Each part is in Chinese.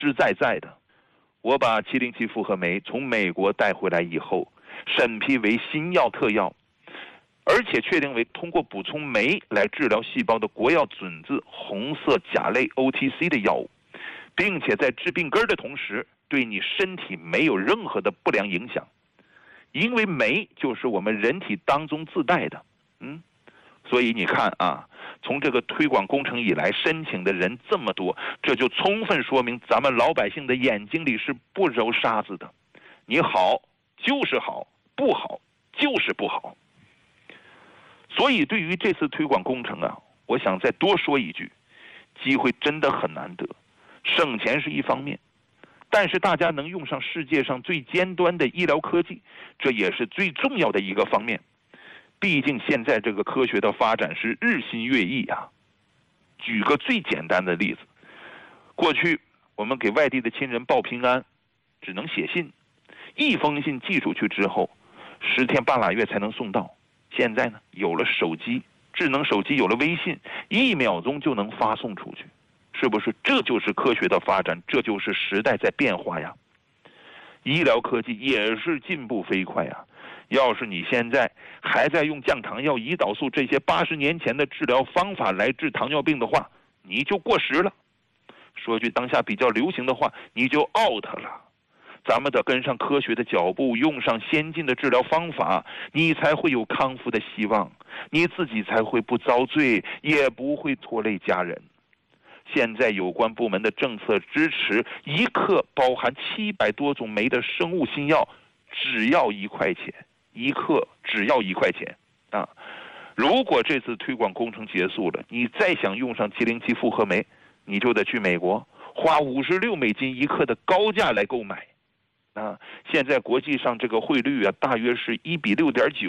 实在在的。我把707复合酶从美国带回来以后，审批为新药特药，而且确定为通过补充酶来治疗细胞的国药准字红色甲类 OTC 的药物，并且在治病根的同时对你身体没有任何的不良影响，因为酶就是我们人体当中自带的。所以你看啊，从这个推广工程以来，申请的人这么多，这就充分说明咱们老百姓的眼睛里是不揉沙子的。你好就是好，不好就是不好。所以对于这次推广工程啊，我想再多说一句，机会真的很难得，省钱是一方面，但是大家能用上世界上最尖端的医疗科技，这也是最重要的一个方面。毕竟现在这个科学的发展是日新月异啊。举个最简单的例子，过去我们给外地的亲人报平安，只能写信，一封信寄出去之后10天半拉月才能送到。现在呢，有了手机，智能手机有了微信，1秒钟就能发送出去，是不是？这就是科学的发展，这就是时代在变化呀。医疗科技也是进步飞快呀。要是你现在还在用降糖药、胰岛素这些80年前的治疗方法来治糖尿病的话，你就过时了。说句当下比较流行的话，你就 out 了。咱们得跟上科学的脚步，用上先进的治疗方法，你才会有康复的希望，你自己才会不遭罪，也不会拖累家人。现在有关部门的政策支持，一克包含700多种酶的生物新药，只要1块钱，1克只要1块钱啊！如果这次推广工程结束了，你再想用上707复合酶，你就得去美国花56美金1克的高价来购买啊！现在国际上这个汇率啊，大约是1比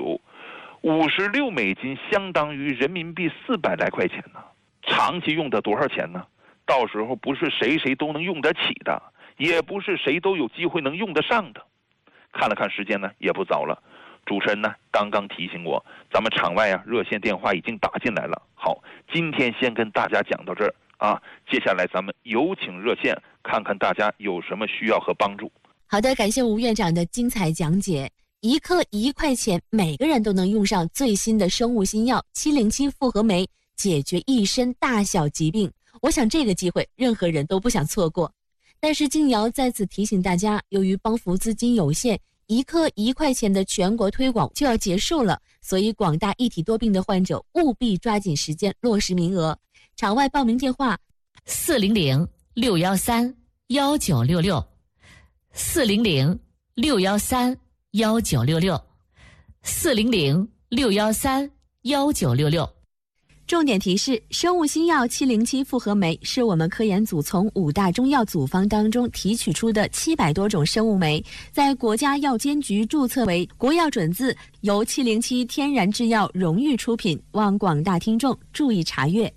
6.9，56美金相当于人民币400来块钱呢。长期用的多少钱呢？到时候不是谁都能用得起的，也不是谁都有机会能用得上的。看了看时间呢，也不早了。主持人呢刚刚提醒我，咱们场外啊热线电话已经打进来了。好，今天先跟大家讲到这儿啊，接下来咱们有请热线，看看大家有什么需要和帮助。 好的，感谢吴院长的精彩讲解。1克1块钱，每个人都能用上最新的生物新药707复合酶，解决一身大小疾病。我想这个机会任何人都不想错过。但是静瑶在此提醒大家，由于帮扶资金有限，1克1块钱的全国推广就要结束了，所以广大一体多病的患者务必抓紧时间落实名额。场外报名电话 400-613-1966 400-613-1966 400-613-1966。 重点提示：生物新药707复合酶是我们科研组从5大中药组方当中提取出的700多种生物酶，在国家药监局注册为国药准字，由707天然制药荣誉出品，望广大听众注意查阅。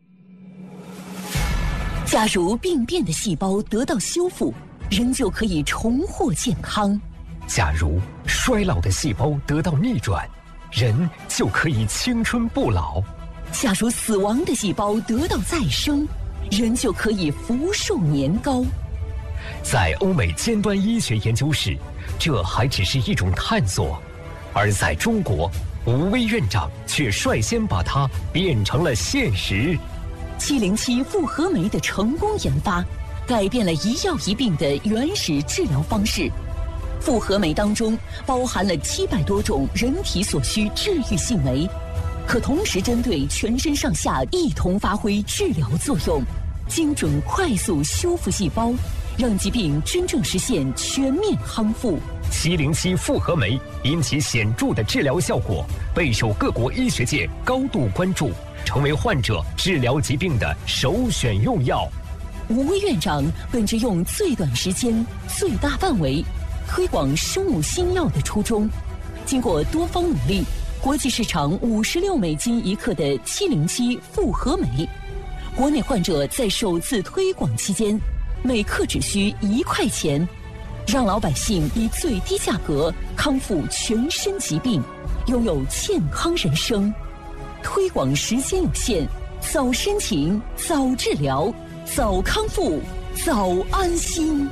假如病变的细胞得到修复，人就可以重获健康； 假如衰老的细胞得到逆转，人就可以青春不老； 假如死亡的细胞得到再生，人就可以福寿年高。 在欧美尖端医学研究室，这还只是一种探索，而在中国，吴薇院长却率先把它变成了现实。 707复合酶的成功研发，改变了一药一病的原始治疗方式。复合酶当中包含了700多种人体所需治愈性酶，可同时针对全身上下一同发挥治疗作用，精准快速修复细胞，让疾病真正实现全面康复。 707复合酶因其显著的治疗效果，备受各国医学界高度关注，成为患者治疗疾病的首选用药。 吴薇院长本着用最短时间、最大范围推广生物新药的初衷，经过多方努力，国际市场56美金1克的707复合酶，国内患者在首次推广期间，每克只需1块钱，让老百姓以最低价格康复全身疾病，拥有健康人生。推广时间有限，早申请、早治疗、早康复、 早安心。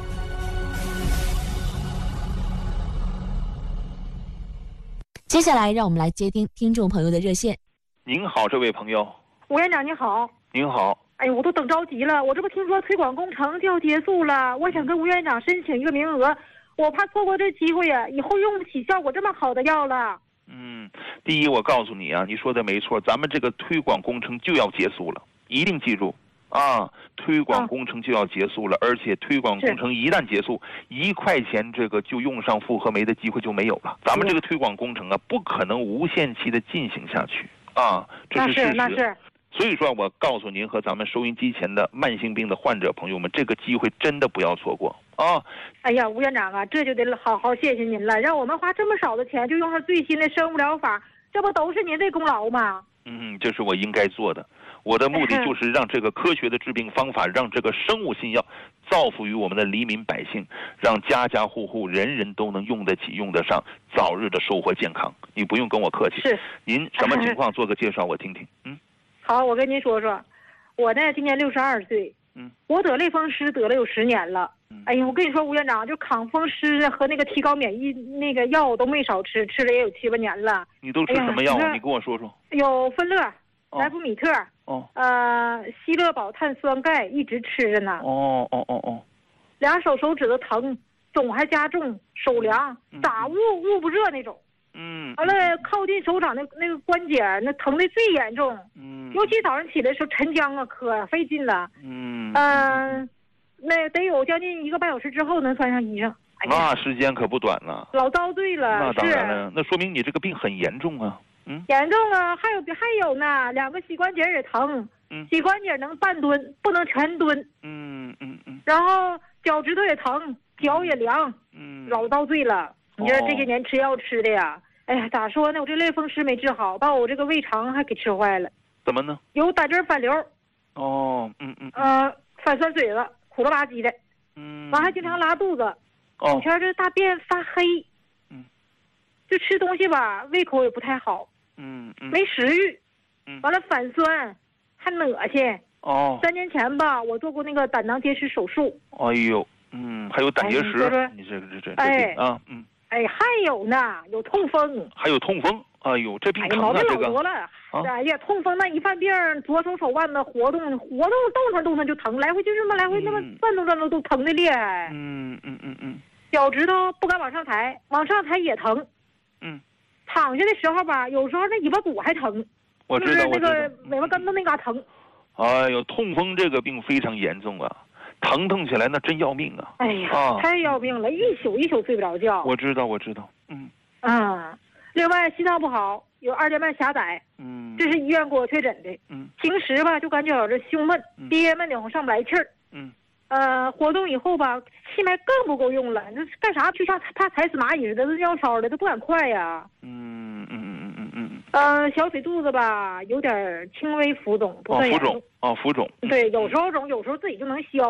接下来，让我们来接听众朋友的热线。 您好，这位朋友。 吴院长您好。 您好。 哎呦，我都等着急了，我这不听说推广工程就要结束了，我想跟吴院长申请一个名额，我怕错过这机会呀，以后用不起效果这么好的药了。 第一，我告诉你啊，你说的没错，咱们这个推广工程就要结束了，一定记住啊！推广工程就要结束了，而且推广工程一旦结束，1块钱这个就用上复合酶的机会就没有了。咱们这个推广工程啊，不可能无限期的进行下去啊，这是事实。 那是。 所以说，我告诉您和咱们收音机前的慢性病的患者朋友们，这个机会真的不要错过啊！ 哎呀，吴院长啊，这就得好好谢谢您了，让我们花这么少的钱就用上最新的生物疗法，这不都是您的功劳吗？ 这是我应该做的。我的目的就是让这个科学的治病方法，让这个生物新药造福于我们的黎民百姓，让家家户户人人都能用得起、用得上，早日的收获健康。你不用跟我客气。 是。 您什么情况？做个介绍我听听。 好，我跟您说说，我呢今年62岁，我得类风湿得了有10年了。哎呀，我跟你说，吴院长，就抗风湿和那个提高免疫那个药我都没少吃，吃了也有7、8年了。 你都吃什么药？你跟我说说。 有芬乐、莱福米特，希乐宝碳酸钙一直吃着呢。2手指头疼，肿还加重，手凉，咋捂不热那种。完了，靠近手掌那个关节那疼的最严重。尤其早上起来的时候沉僵啊，可费劲了。那得有将近1个半小时之后能算上医生。 那时间可不短了。 老遭罪了。 那当然了，那说明你这个病很严重啊。 严重啊，还有呢，2个膝关节也疼。膝关节能半蹲，不能全蹲。然后脚趾头也疼，脚也凉。老遭罪了。你说这些年吃药吃的呀，哎呀，咋说呢？我这类风湿没治好，把我这个胃肠还给吃坏了。 怎么呢？ 有胆汁反流。反酸水了，苦了吧唧的。完还经常拉肚子。有天这大便发黑。就吃东西吧，胃口也不太好。没食欲。完了反酸，还恶心。3年前吧，我做过那个胆囊结石手术。 哎呦，还有胆结石。你这还有呢，有痛风。 还有痛风。哎呦，这病疼啊，这个。 哎呀，痛风那一犯病，左手手腕子活动动弹就疼，来回就这么来回那么转动都疼的厉害。脚趾头不敢往上抬，往上抬也疼。躺下的时候吧，有时候那尾巴骨还疼。 我知道， 就是那个尾巴根子那嘎疼。 哎呦，痛风这个病非常严重啊，疼起来那真要命啊！ 哎呀，太要命了，一宿睡不着觉。 我知道。 另外心脏不好，有2间半狭窄。这是医院给我确诊的。平时吧就感觉这胸闷、憋闷的，上不来气儿。活动以后吧，气脉更不够用了，那干啥就像怕踩死蚂蚁似的，都尿骚的，都不敢快呀。小腿肚子吧有点轻微浮肿，不算严重。 浮肿。 对，有时候肿，有时候自己就能消。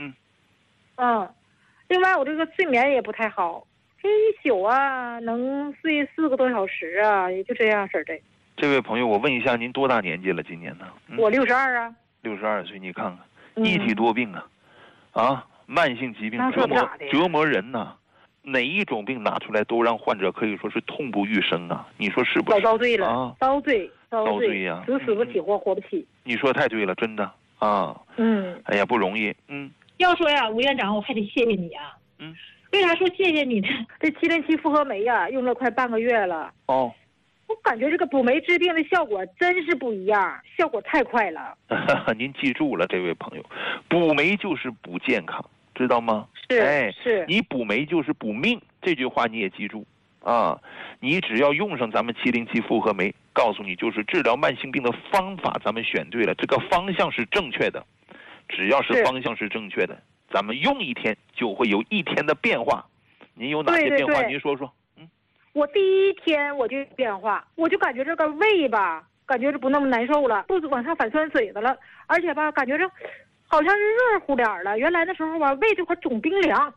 另外我这个睡眠也不太好，这一宿啊能睡4个多小时啊，也就这样式的。 这位朋友，我问一下，您多大年纪了？今年呢？ 我62啊。 62岁，你看看，一体多病啊！慢性疾病折磨人呐。哪一种病拿出来都让患者可以说是痛不欲生啊！你说是不是？ 遭罪了，遭罪呀！ 死不起，活不起。 你说太对了，真的啊。哎呀，不容易。 要说呀，吴院长，我还得谢谢你啊。为啥说谢谢你呢？这707复合酶呀，用了快半个月了。我感觉这个补酶治病的效果真是不一样，效果太快了。 您记住了，这位朋友，补酶就是补健康，知道吗？ 是。 你补酶就是补命，这句话你也记住啊！你只要用上咱们707复合酶，告诉你就是治疗慢性病的方法，咱们选对了，这个方向是正确的。只要是方向是正确的，咱们用1天就会有1天的变化。您有哪些变化？您说说。 我第1天我就有变化，我就感觉这个胃吧，感觉是不那么难受了，肚子往上反酸水子了，而且吧，感觉这好像是热乎点了。原来的时候吧，胃这块总冰凉。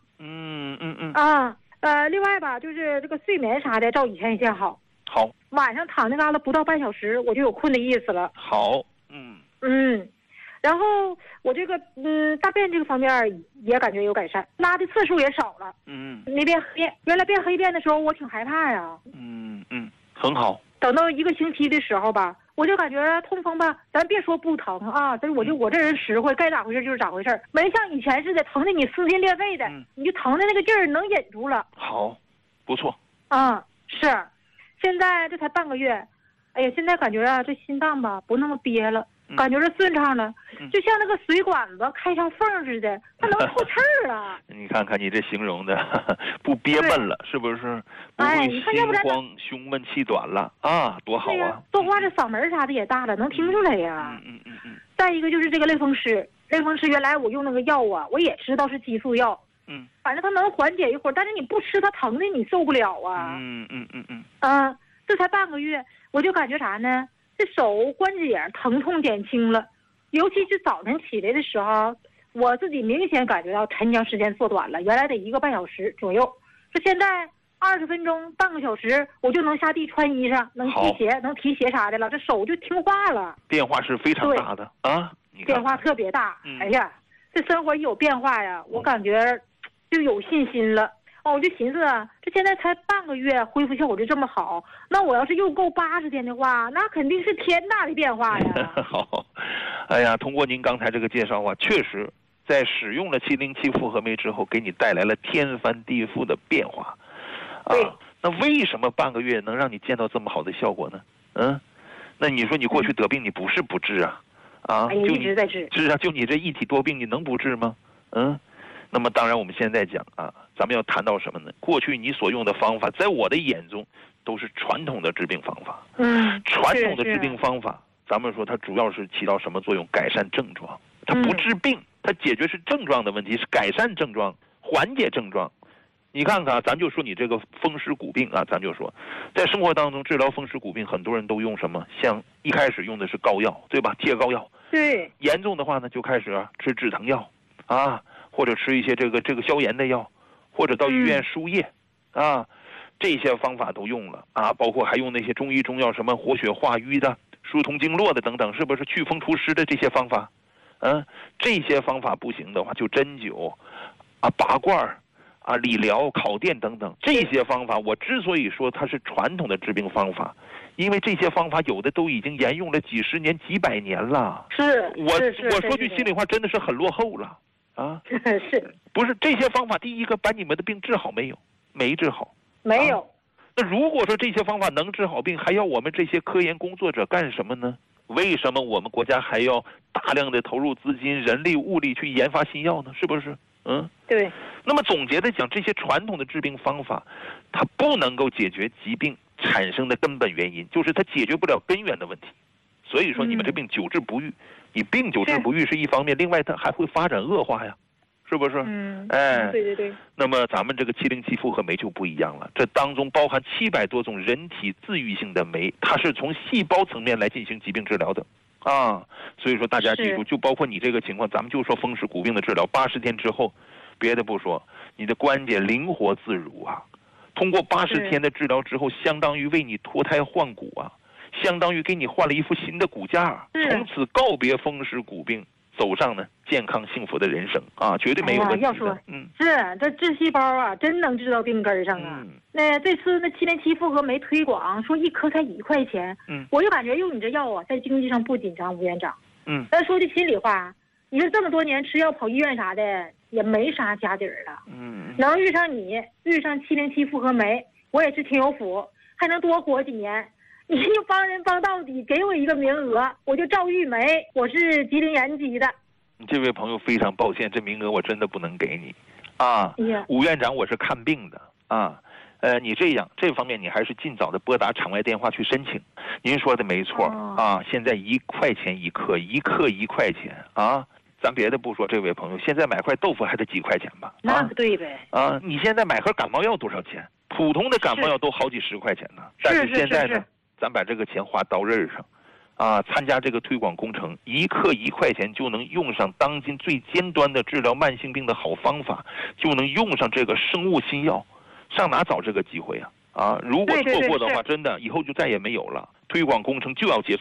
另外吧，就是这个睡眠啥的，照以前也好。晚上躺那嘎达不到半小时，我就有困的意思了。 然后我这个大便这个方面也感觉有改善，拉的次数也少了。没变黑，原来变黑便的时候我挺害怕呀。 很好。 等到1个星期的时候吧，我就感觉痛风吧，咱别说不疼啊，但是我这人实惠，该咋回事就是咋回事，没像以前似的疼的你撕心裂肺的，你就疼的那个劲儿能忍住了。 好，不错。 是，现在这才半个月，哎呀，现在感觉这心脏吧不那么憋了。感觉是顺畅了，就像那个水管子开上缝似的，它能透气儿了。 你看看你这形容的，不憋闷了，是不是？不会心慌、胸闷气短了啊，多好啊！ 说话这嗓门啥的也大了，能听出来呀。再一个就是这个类风湿，原来我用那个药啊，我也知道是激素药，反正它能缓解一会儿，但是你不吃它疼的你受不了啊。这才半个月，我就感觉啥呢？这手关节疼痛减轻了，尤其是早晨起来的时候，我自己明显感觉到沉僵时间缩短了，原来得1个半小时左右，这现在20分钟、半个小时，我就能下地穿衣裳，能系鞋、能提鞋啥的了，这手就听话了。 变化是非常大的啊！ 变化特别大。哎呀，这生活一有变化呀，我感觉就有信心了。我就寻思啊，这现在才半个月，恢复效果就这么好，那我要是又够80天的话，那肯定是天大的变化呀。 好，哎呀，通过您刚才这个介绍啊，确实在使用了707复合酶之后，给你带来了天翻地覆的变化。那为什么半个月能让你见到这么好的效果呢？那你说你过去得病，你不是不治啊？ 一直在治。 是啊，就你这一体多病，你能不治吗？那么当然，我们现在讲啊，咱们要谈到什么呢？过去你所用的方法，在我的眼中都是传统的治病方法。传统的治病方法，咱们说它主要是起到什么作用？改善症状，它不治病，它解决是症状的问题，是改善症状、缓解症状。你看看，咱就说你这个风湿骨病啊，咱就说，在生活当中治疗风湿骨病，很多人都用什么？像一开始用的是膏药，对吧？贴膏药。 对。 严重的话呢，就开始吃止疼药啊。或者吃一些这个消炎的药，或者到医院输液，这些方法都用了啊，包括还用那些中医中药，什么活血化瘀的、疏通经络的等等，是不是祛风除湿的这些方法？这些方法不行的话，就针灸拔罐理疗、烤电等等这些方法。我之所以说它是传统的治病方法，因为这些方法有的都已经沿用了几十年、几百年了。我说句心里话，真的是很落后了。 是不是这些方法？第一个把你们的病治好没有？没治好。 没有。 那如果说这些方法能治好病，还要我们这些科研工作者干什么呢？为什么我们国家还要大量的投入资金、人力、物力去研发新药呢？是不是？ 对。 那么总结的讲，这些传统的治病方法，它不能够解决疾病产生的根本原因，就是它解决不了根源的问题。所以说你们这病久治不愈，你病久治不愈是一方面，另外它还会发展恶化呀，是不是？ 对。 那么咱们这个707复合酶就不一样了，这当中包含700多种人体自愈性的酶，它是从细胞层面来进行疾病治疗的所以说大家记住，就包括你这个情况，咱们就说风湿骨病的治疗，80天之后，别的不说，你的关节灵活自如啊，通过80天的治疗之后，相当于为你脱胎换骨啊。相当于给你换了一副新的骨架，从此告别风湿骨病，走上呢健康幸福的人生绝对没有问题的。 要说，是这治细胞真能治到病根上啊。那这次那707复合酶推广说1颗才1块钱，我就感觉用你这药在经济上不紧张，吴院长。但说句心里话，你说这么多年吃药跑医院啥的也没啥家底儿了。能遇上你，遇上707复合酶，我也是挺有福，还能多活几年。你就帮人帮到底，给我一个名额，我就赵玉梅，我是吉林延吉的。 这位朋友非常抱歉，这名额我真的不能给你吴院长，我是看病的你这方面你还是尽早的拨打场外电话去申请。您说的没错现在1块钱1克，1克1块钱咱别的不说，这位朋友现在买块豆腐还得几块钱吧？ 那可对呗你现在买盒感冒药多少钱？普通的感冒药都好几十块钱呢。但是现在呢，咱把这个钱花刀刃上参加这个推广工程，1克1块钱就能用上当今最尖端的治疗慢性病的好方法，就能用上这个生物新药，上哪找这个机会如果错过的话，真的以后就再也没有了。推广工程就要结束了，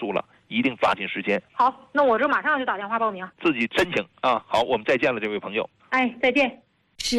一定抓紧时间。 好，那我这马上就打电话报名。 自己申请啊。好，我们再见了，这位朋友。 哎，再见。